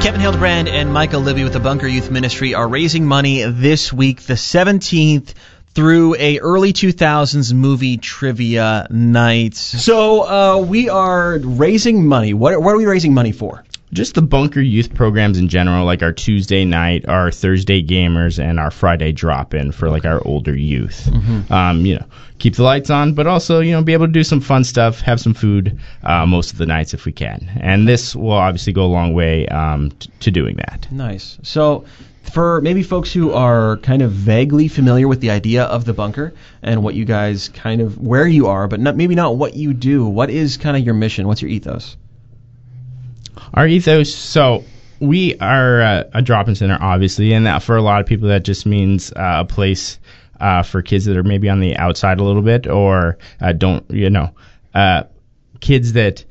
Kevin Hildebrand and Michael Libby with the Bunker Youth Ministry are raising money this week, the 17th, through a early 2000s movie trivia night. So we are raising money. What are we raising money for? Just the Bunker Youth programs in general, like our Tuesday night, our Thursday gamers, and our Friday drop-in for like our older youth. Mm-hmm. Keep the lights on, but also, be able to do some fun stuff, have some food most of the nights if we can. And this will obviously go a long way to doing that. Nice. So for maybe folks who are kind of vaguely familiar with the idea of the Bunker and what you guys kind of, where you are, but maybe not what you do, what is kind of your mission? What's your ethos? Our ethos, so we are a drop-in center, obviously, and that for a lot of people that just means a place for kids that are maybe on the outside a little bit or kids that,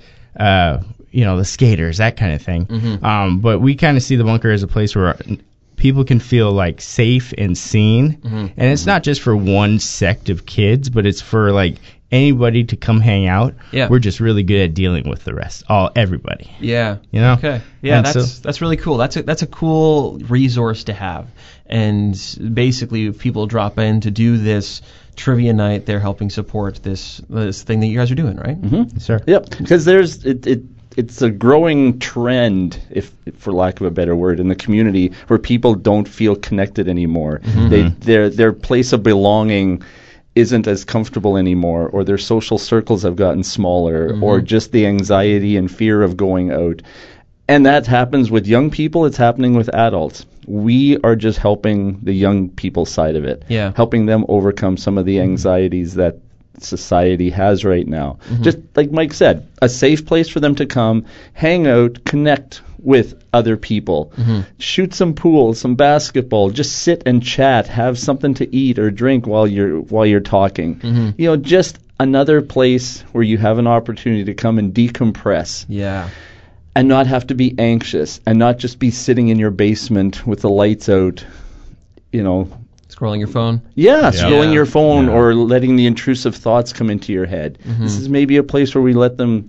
the skaters, that kind of thing. Mm-hmm. But we kind of see the Bunker as a place where people can feel like safe and seen, mm-hmm. and it's not just for one sect of kids, but it's for like anybody to come hang out. Yeah. We're just really good at dealing with the rest, everybody. Yeah. Okay. Yeah, that's really cool. That's a cool resource to have. And basically, if people drop in to do this trivia night, they're helping support this thing that you guys are doing, right? Mm-hmm. Yes, sir. Yep. Because it's a growing trend, if for lack of a better word, in the community where people don't feel connected anymore. Mm-hmm. Their place of belonging isn't as comfortable anymore, or their social circles have gotten smaller, mm-hmm. or just the anxiety and fear of going out. And that happens with young people. It's happening with adults. We are just helping the young people side of it, helping them overcome some of the anxieties that society has right now. Mm-hmm. Just like Mike said, a safe place for them to come, hang out, connect with other people, mm-hmm. shoot some pool, some basketball, just sit and chat, have something to eat or drink while you're talking. Mm-hmm. Just another place where you have an opportunity to come and decompress. Yeah. And not have to be anxious and not just be sitting in your basement with the lights out, Scrolling your phone? Yeah, scrolling your phone or letting the intrusive thoughts come into your head. Mm-hmm. This is maybe a place where we let them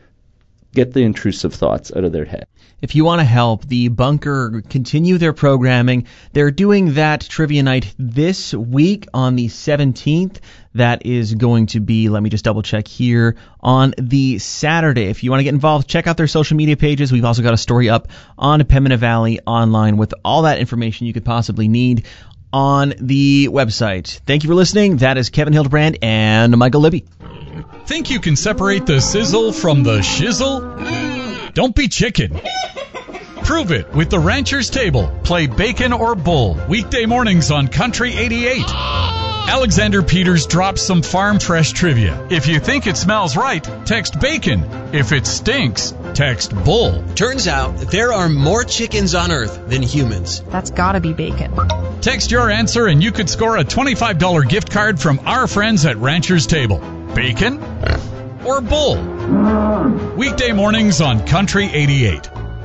get the intrusive thoughts out of their head. If you want to help the Bunker continue their programming, they're doing that trivia night this week on the 17th. That is going to be, let me just double check here, on the Saturday. If you want to get involved, check out their social media pages. We've also got a story up on Pembina Valley Online with all that information you could possibly need on the website. Thank you for listening. That is Kevin Hildebrand and Michael Libby. Think you can separate the sizzle from the shizzle? Don't be chicken. Prove it with the Rancher's Table. Play bacon or bull. Weekday mornings on Country 88. Alexander Peters drops some farm fresh trivia. If you think it smells right, text bacon. If it stinks, text bull. Turns out there are more chickens on Earth than humans. That's gotta be bacon. Text your answer and you could score a $25 gift card from our friends at Rancher's Table. Bacon or bull? Weekday mornings on Country 88.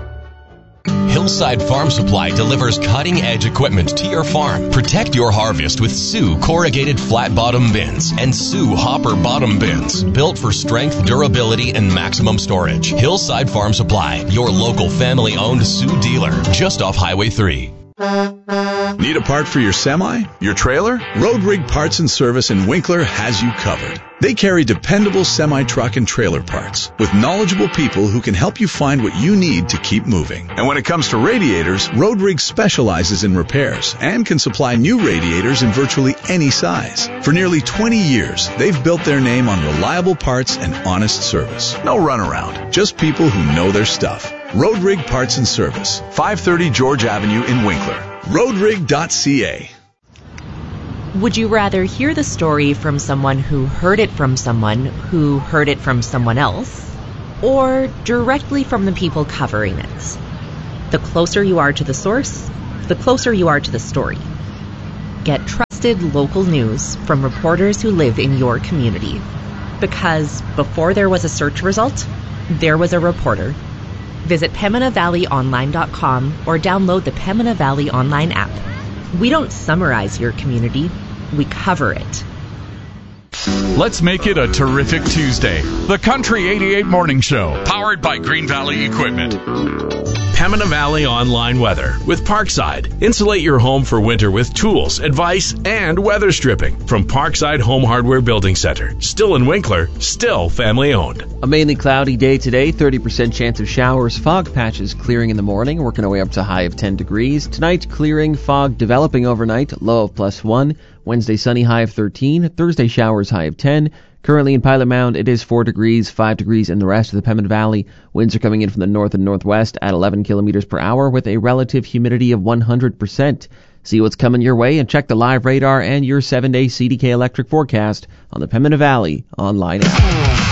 Hillside Farm Supply delivers cutting-edge equipment to your farm. Protect your harvest with Sioux corrugated flat-bottom bins and Sioux hopper bottom bins, built for strength, durability, and maximum storage. Hillside Farm Supply, your local family-owned Sioux dealer, just off Highway 3. Need a part for your semi? Your trailer? Road Rig Parts and Service in Winkler has you covered. They carry dependable semi-truck and trailer parts with knowledgeable people who can help you find what you need to keep moving. And when it comes to radiators, Road Rig specializes in repairs and can supply new radiators in virtually any size. For nearly 20 years, they've built their name on reliable parts and honest service. No runaround, just people who know their stuff. Road Rig Parts and Service, 530 George Avenue in Winkler. Roadrig.ca. Would you rather hear the story from someone who heard it from someone who heard it from someone else, or directly from the people covering it? The closer you are to the source, the closer you are to the story. Get trusted local news from reporters who live in your community. Because before there was a search result, there was a reporter. Visit PembinaValleyOnline.com or download the Pembina Valley Online app. We don't summarize your community, we cover it. Let's make it a terrific Tuesday. The Country 88 Morning Show, powered by Green Valley Equipment. Pembina Valley Online Weather with Parkside. Insulate your home for winter with tools, advice, and weather stripping from Parkside Home Hardware Building Center. Still in Winkler, still family owned. A mainly cloudy day today, 30% chance of showers, fog patches clearing in the morning, working our way up to a high of 10 degrees. Tonight, clearing, fog developing overnight, low of +1. Wednesday, sunny, high of 13. Thursday, showers, high of 10. Currently in Pilot Mound, it is 4 degrees, 5 degrees in the rest of the Pembina Valley. Winds are coming in from the north and northwest at 11 kilometers per hour with a relative humidity of 100%. See what's coming your way and check the live radar and your 7-day CDK electric forecast on the Pembina Valley online app.